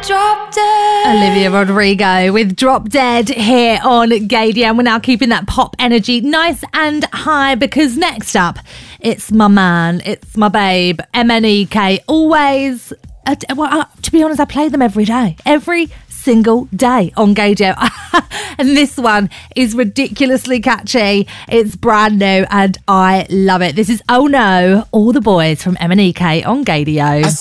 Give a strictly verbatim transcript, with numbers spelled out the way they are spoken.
Drop Dead. Olivia Rodrigo with Drop Dead here on Gaydio. And we're now keeping that pop energy nice and high because next up, it's my man, it's my babe, M N E K. Always, uh, well, uh, to be honest, I play them every day. Every single day on Gaydio. And this one is ridiculously catchy. It's brand new and I love it. This is Oh No, All the Boys from M N E K on Gaydio.